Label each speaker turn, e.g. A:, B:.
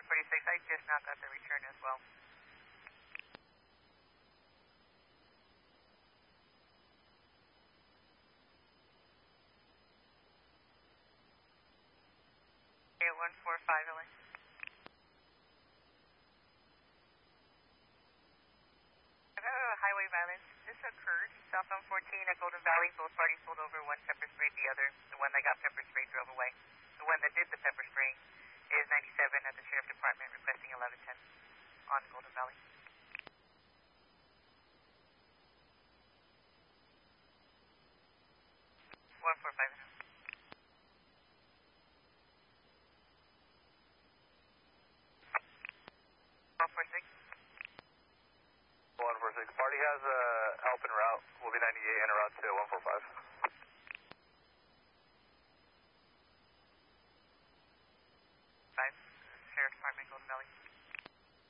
A: 146, I just now got the return as well. Okay, 145 LA. Highway violence. This occurred southbound 14 at Golden Valley. Both parties pulled over. One pepper sprayed the other. The one that got pepper sprayed drove away. The one that did the pepper spraying is 97 at the Sheriff Department requesting 1110 on Golden Valley. 145. 146.
B: 146. Party has help en route. Will be 98 en route to 145.
A: 5. Sheriff Department, Golden Valley.